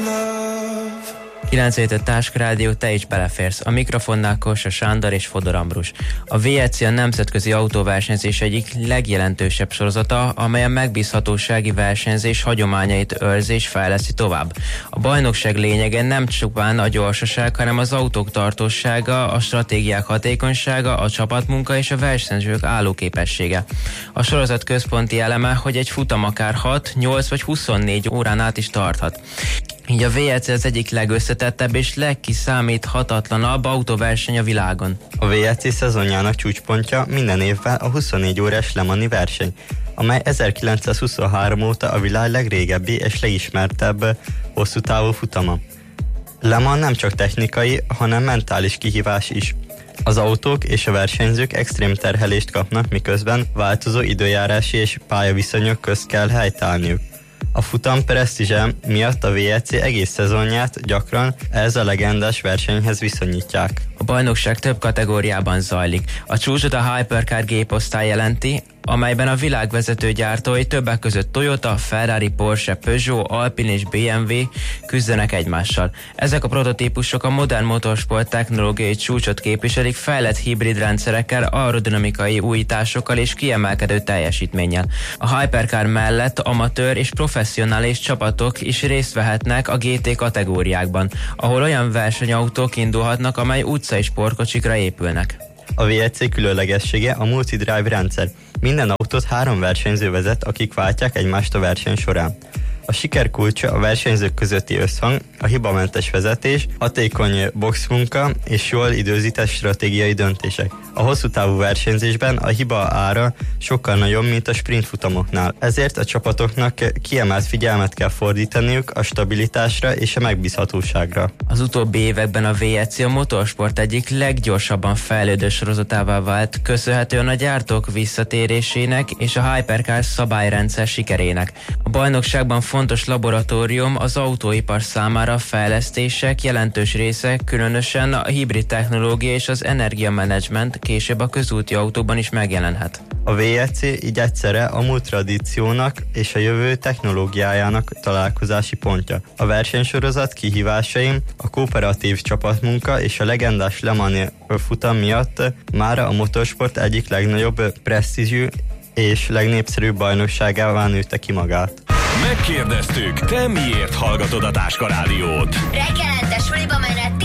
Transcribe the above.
9 Táska Rádió, te is beleférsz. A mikrofonnál Kósa Sándor és Fodor Ambrus. A VLC a nemzetközi autóversenyzés egyik legjelentősebb sorozata, amely a megbízhatósági versenyzés hagyományait őrzi és fejleszti tovább. A bajnokság lényege nem csupán a gyorsaság, hanem az autók tartósága, a stratégiák hatékonysága, a csapatmunka és a versenyzők állóképessége. A sorozat központi eleme, hogy egy futam akár 6, 8 vagy 24 órán át is tarthat. Így a VLC az egyik legösszetettebb és legkiszámíthatatlanabb autóverseny a világon. A VLC szezonjának csúcspontja minden évben a 24 órás Le Mans-i verseny, amely 1923 óta a világ legrégebbi és legismertebb hosszú távú futama. Le Mans nem csak technikai, hanem mentális kihívás is. Az autók és a versenyzők extrém terhelést kapnak, miközben változó időjárási és pályaviszonyok közt kell helytállniuk. A futam presztízse miatt a VLC egész szezonját gyakran ez a legendás versenyhez viszonyítják. A bajnokság több kategóriában zajlik. A csúcsot a Hypercar géposztály jelenti, amelyben a világvezető gyártói többek között Toyota, Ferrari, Porsche, Peugeot, Alpine és BMW küzdenek egymással. Ezek a prototípusok a modern motorsport technológiai csúcsot képviselik fejlett hibrid rendszerekkel, aerodinamikai újításokkal és kiemelkedő teljesítménnyel. A Hypercar mellett amatőr és professzionális csapatok is részt vehetnek a GT kategóriákban, ahol olyan versenyautók indulhatnak, amely utcai sportkocsikra épülnek. A VLC különlegessége a multi-drive rendszer. Minden autót 3 versenyző vezet, akik váltják egymást a verseny során. A siker kulcsa a versenyzők közötti összhang, a hibamentes vezetés, hatékony boxmunka és jól időzített stratégiai döntések. A hosszú távú versenyzésben a hiba ára sokkal nagyobb, mint a sprintfutamoknál. Ezért a csapatoknak kiemelt figyelmet kell fordítaniuk a stabilitásra és a megbízhatóságra. Az utóbbi években a VLC a motorsport egyik leggyorsabban fejlődő sorozatává vált, köszönhetően a gyártók visszatérésének és a Hypercar szabályrendszer sikerének. A bajnokságban fontos laboratórium az autóipar számára a fejlesztések jelentős része, különösen a hibrid technológia és az energiamenedzsment később a közúti autóban is megjelenhet. A VLC így egyszerre a múlt tradíciónak és a jövő technológiájának találkozási pontja. A versenysorozat kihívásaim, a kooperatív csapatmunka és a legendás Le Mans futam miatt mára a motorsport egyik legnagyobb presztízsű és legnépszerűbb bajnokságává nőtte ki magát. Megkérdeztük, te miért hallgatod a Táska Rádiót? Reggelente suliba menet